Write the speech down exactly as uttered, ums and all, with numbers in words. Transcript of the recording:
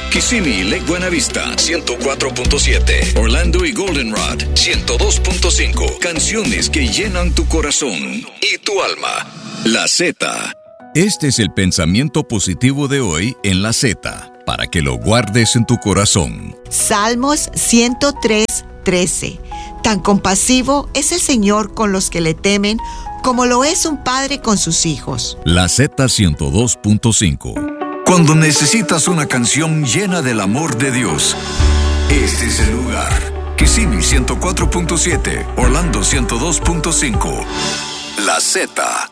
Kissimmee y Lake Buenavista, ciento cuatro punto siete. Orlando y Goldenrod, ciento dos punto cinco. Canciones que llenan tu corazón y tu alma. La Z. Este es el pensamiento positivo de hoy en La Z, para que lo guardes en tu corazón. Salmos ciento tres, trece. Tan compasivo es el Señor con los que le temen, como lo es un padre con sus hijos. La Z ciento dos punto cinco. Cuando necesitas una canción llena del amor de Dios, este es el lugar. Kissimmee ciento cuatro punto siete, Orlando ciento dos punto cinco. La Z.